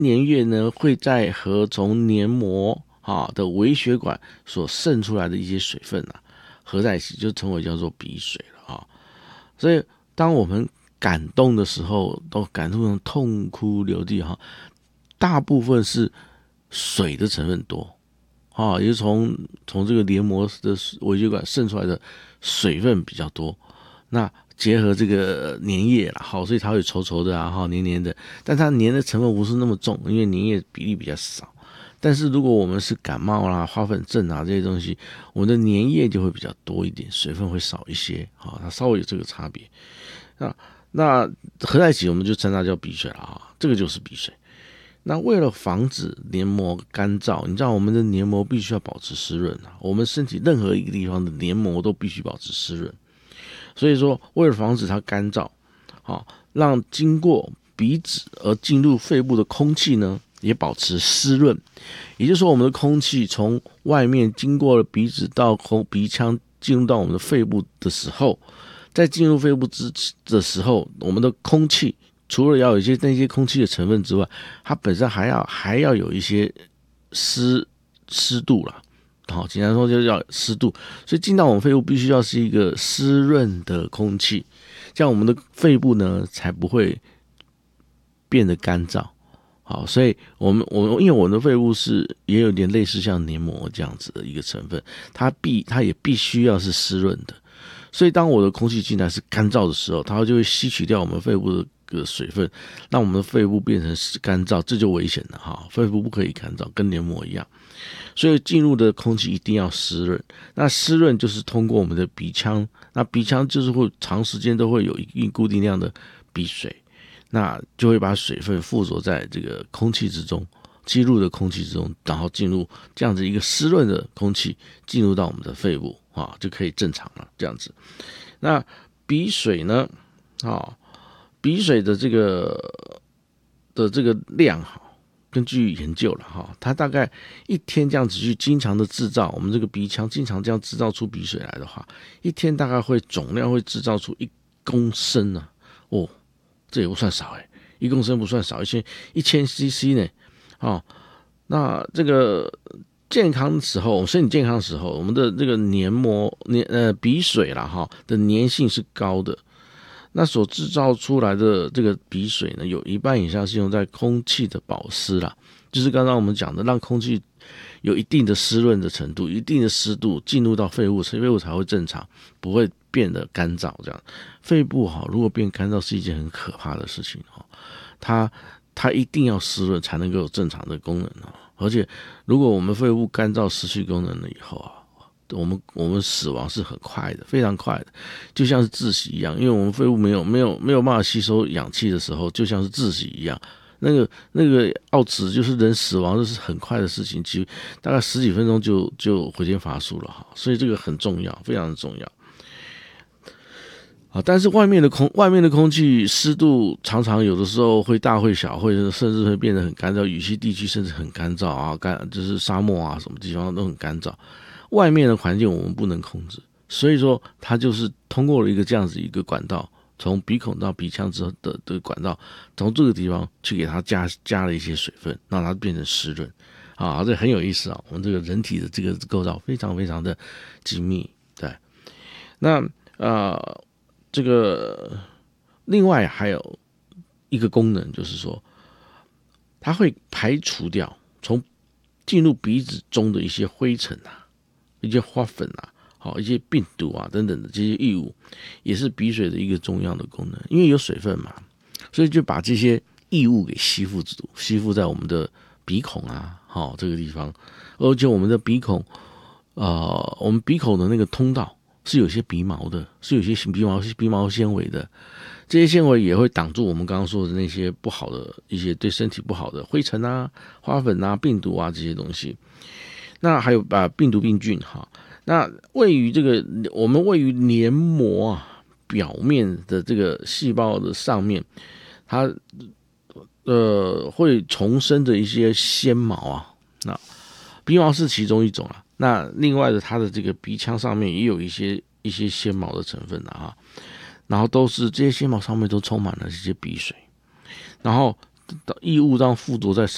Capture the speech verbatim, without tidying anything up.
粘液呢会在和从黏膜啊的微血管所渗出来的一些水分啊合在一起，就称为叫做鼻水了啊。所以当我们感动的时候，都感动成痛哭流涕哈，大部分是水的成分多啊，也是从从这个黏膜的微血管渗出来的水分比较多。那结合这个粘液啦，好，所以它会稠稠的啊，哈，黏黏的，但它粘的成分不是那么重，因为粘液比例比较少。但是如果我们是感冒啦、花粉症啊这些东西，我们的粘液就会比较多一点，水分会少一些，好，它稍微有这个差别。那那合在一起，我们就称它叫鼻水了啊，这个就是鼻水。那为了防止黏膜干燥，你知道我们的黏膜必须要保持湿润啊，我们身体任何一个地方的黏膜都必须保持湿润。所以说，为了防止它干燥，好，让经过鼻子而进入肺部的空气呢，也保持湿润。也就是说，我们的空气从外面经过了鼻子到鼻腔进入到我们的肺部的时候，在进入肺部之的时候，我们的空气除了要有一些那些空气的成分之外，它本身还要还要有一些湿湿度啦。好，简单说就要湿度，所以进到我们肺部必须要是一个湿润的空气，这样我们的肺部呢才不会变得干燥。好，所以我们我因为我们的肺部是也有点类似像黏膜这样子的一个成分，它必它也必须要是湿润的，所以当我的空气进来是干燥的时候，它就会吸取掉我们肺部的个水分，让我们的肺部变成干燥，这就危险了哈。肺部不可以干燥，跟黏膜一样。所以进入的空气一定要湿润，那湿润就是通过我们的鼻腔，那鼻腔就是会长时间都会有一定固定量的鼻水，那就会把水分附着在这个空气之中，吸入的空气之中，然后进入这样子一个湿润的空气进入到我们的肺部啊，就可以正常了这样子。那鼻水呢，啊，鼻水的这个的这个量哈。根据研究了哈，它大概一天这样子去经常的制造，我们这个鼻腔经常这样制造出鼻水来的话，一天大概会总量会制造出一公升啊，哦，这也不算少哎，一公升不算少，一千一千 C C 呢，哦，那这个健康的时候，我们身体健康的时候，我们的这个黏膜黏呃鼻水啦哈的粘性是高的。那所制造出来的这个鼻水呢，有一半以上是用在空气的保湿啦，就是刚刚我们讲的，让空气有一定的湿润的程度，一定的湿度进入到肺部，肺部才会正常，不会变得干燥。这样，肺部哈，如果变干燥是一件很可怕的事情哈，它它一定要湿润才能够有正常的功能啊。而且，如果我们肺部干燥失去功能了以后啊，我们我们死亡是很快的，非常快的，就像是窒息一样，因为我们肺部没有没有没有办法吸收氧气的时候，就像是窒息一样。那个那个奥兹就是人死亡这是很快的事情，其实大概十几分钟就就回天乏术了哈，所以这个很重要，非常的重要。啊，但是外面的空外面的空气湿度常常有的时候会大会小，会甚至会变得很干燥，雨溪地区甚至很干燥啊，干就是沙漠啊什么地方都很干燥。外面的环境我们不能控制，所以说它就是通过了一个这样子一个管道，从鼻孔到鼻腔之后的的管道，从这个地方去给它加加了一些水分，让它变成湿润啊，这很有意思啊。我们这个人体的这个构造非常非常的精密，对。那呃，这个另外还有一个功能，就是说它会排除掉从进入鼻子中的一些灰尘啊。一些花粉啊，好一些病毒啊等等的这些异物，也是鼻水的一个重要的功能。因为有水分嘛，所以就把这些异物给吸附住，吸附在我们的鼻孔啊，好这个地方。而且我们的鼻孔，呃，我们鼻孔的那个通道是有些鼻毛的，是有些鼻毛鼻毛纤维的。这些纤维也会挡住我们刚刚说的那些不好的一些对身体不好的灰尘啊、花粉啊、病毒啊这些东西。那还有把病毒病菌哈，那位于这个我们位于黏膜啊表面的这个细胞的上面，它呃会重生的一些纤毛啊，那鼻毛是其中一种啊。那另外的它的这个鼻腔上面也有一些一些纤毛的成分的啊，然后都是这些纤毛上面都充满了这些鼻水，然后异物当附着在